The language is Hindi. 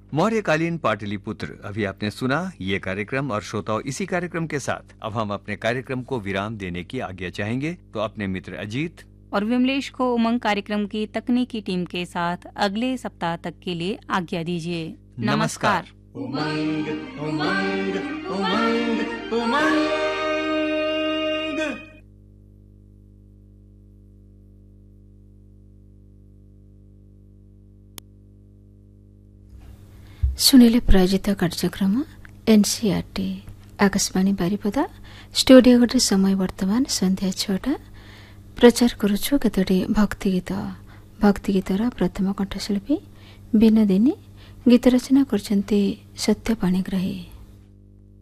मौर्यकालीन पाटलिपुत्र अभी आपने सुना ये कार्यक्रम और श्रोताओं इसी कार्यक्रम के साथ अब हम अपने कार्यक्रम को विराम देने की आज्ञा चाहेंगे। तो अपने मित्र अजीत और विमलेश को उमंग कार्यक्रम की तकनीकी टीम के साथ अगले सप्ताह तक के लिए आज्ञा दीजिए। नमस्कार। उमंग उमंग उमंग उमंग। सुनिले प्रायोजित कार्यक्रम एनसीईआरटी आकाशवाणी बारिपदा स्टूडियो गोटे समय वर्तमान संध्या 6टा प्रचार करुछु केतोटी भक्ति गीतर प्रथम कंठशिल्पी बिनोदिनी गीत रचना करछन्ते सत्य पाणिग्राही।